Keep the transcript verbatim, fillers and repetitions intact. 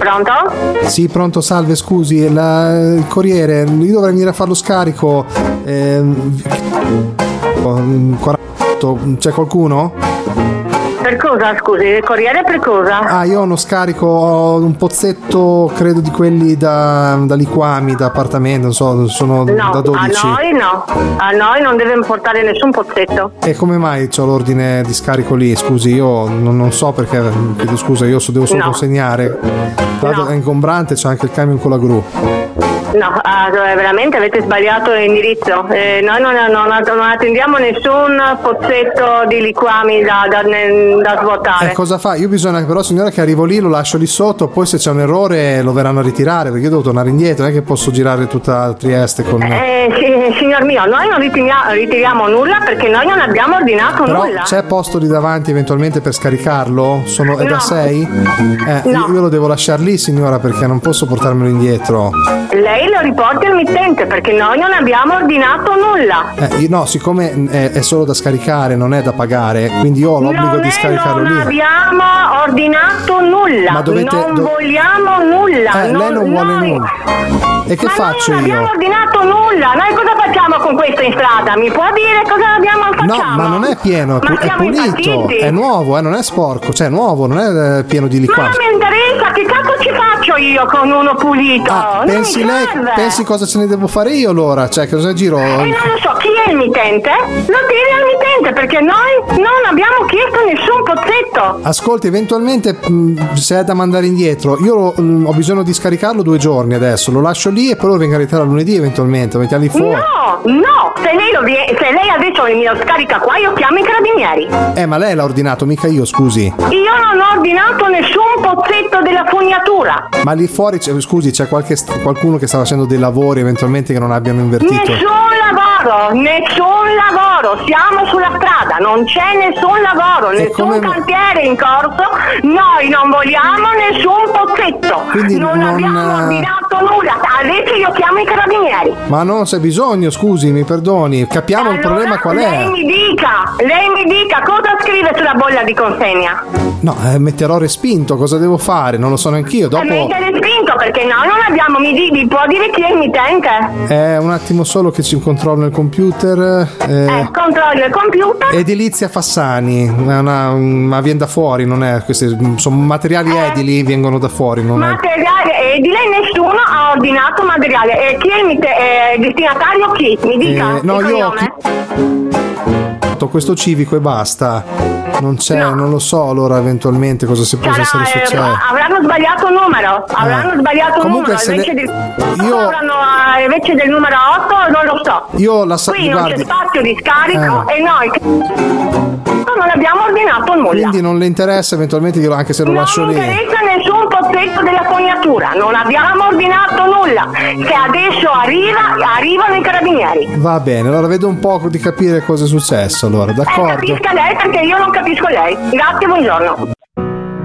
Pronto? Sì, pronto, salve, scusi, la, il corriere, io dovrei venire a fare lo scarico. Eh, quaranta, c'è qualcuno? Per cosa, scusi? Il corriere per cosa? Ah, io ho uno scarico, ho un pozzetto, credo di quelli da, da liquami, da appartamento, non so, sono no, da dodici. A noi no, a noi non deve portare nessun pozzetto. E come mai c'ho l'ordine di scarico lì? Scusi, io non, non so perché, chiedo scusa, io so, devo solo no. consegnare. Tra l'altro no. È ingombrante, c'è anche il camion con la gru. No, ah, veramente avete sbagliato l'indirizzo. Eh, noi non, non, non attendiamo nessun pozzetto di liquami da, da, da svuotare. E cosa fa? Io bisogna però, signora, che arrivo lì, lo lascio lì sotto, poi se c'è un errore lo verranno a ritirare, perché io devo tornare indietro, non è che posso girare tutta Trieste con... Eh, sì, signor mio, noi non ritiriamo, ritiriamo nulla perché noi non abbiamo ordinato però nulla. C'è posto lì davanti eventualmente per scaricarlo? Sono, è no. da sei? Eh, no. io, io lo devo lasciare lì, signora, perché non posso portarmelo indietro. Lei lo riporti al mittente perché noi non abbiamo ordinato nulla. Eh, no, siccome è, è solo da scaricare, non è da pagare, quindi io ho l'obbligo non di è, scaricarlo non lì. Non abbiamo ordinato nulla. Ma dovete, non do... vogliamo nulla. Eh, non, lei non vuole noi... nulla. E che Ma faccio noi non io? abbiamo ordinato nulla. Noi cosa facciamo con questo in strada? Mi può dire cosa abbiamo facciamo? No, ma non è pieno, è, ma è pulito, impazziti? è nuovo, eh, non è sporco, cioè è nuovo, non è eh, pieno di liquami. Ma non mi interessa, che cazzo ci faccio io con uno pulito? Ah, pensi lei, pensi cosa ce ne devo fare io allora? Cioè, cosa giro? E non lo so, chi è il mittente? Lo tiri al mittente perché noi non abbiamo chiesto nessun pozzetto. Ascolti, eventualmente mh, se è da mandare indietro, io mh, ho bisogno di scaricarlo due giorni adesso, lo lascio lì e poi lo vengo a ritirare lunedì eventualmente, lo mettiamo lì fuori. No, no, se lei, lo vie- se lei adesso mi lo scarica qua io chiamo i carabinieri. Eh, ma lei l'ha ordinato, mica io, scusi. Io non ho ordinato nessun pozzetto della fognatura. Ma lì fuori, c'è, scusi, c'è qualche, qualcuno che sta facendo dei lavori eventualmente che non abbiano invertito? Nessun lavoro, nessun lavoro, siamo sulla strada, non c'è nessun lavoro, e nessun come... cantiere in corso, noi non vogliamo nessun pozzetto. Quindi non, non abbiamo ordinato nulla, adesso io chiamo i carabinieri. Ma non c'è bisogno, scusi, mi perdoni, capiamo allora, il problema qual è. Lei mi dica, lei mi dica cosa scrive sulla bolla di consegna. No, eh, metterò respinto, cosa devo fare? Non lo so neanch'io. Dopo... Eh, mette respinto perché noi non abbiamo, mi, di, mi può dire chi è il mittente? Eh, un attimo solo che ci controllo il computer. Eh, eh controllo il computer. Edilizia Fassani, è una, ma viene da fuori, non è, questi sono materiali eh, edili, vengono da fuori. Non materiale è... edile, nessuno ha ordinato materiale. E chi è il mitte, eh, destinatario? Chi? Mi dica. Eh, no, io ho chi... questo civico e basta. Non c'è, no. Non lo so allora eventualmente cosa si possa essere successo. Eh, avranno sbagliato numero, avranno eh. sbagliato Comunque numero, invece, ne... di... io... avranno, uh, invece del numero otto non lo so. Io la sa... Qui guardi... non c'è spazio di scarico eh. e noi non abbiamo ordinato nulla. Quindi non le interessa eventualmente io anche se lo non lascio lì? Non mi interessa nessun pozzetto della fognatura, non abbiamo ordinato nulla. Se adesso arriva, arrivano i carabinieri. Va bene, allora vedo un po' di capire cosa è successo allora, d'accordo? Eh, capisca lei perché io non capisco lei. Grazie, buongiorno.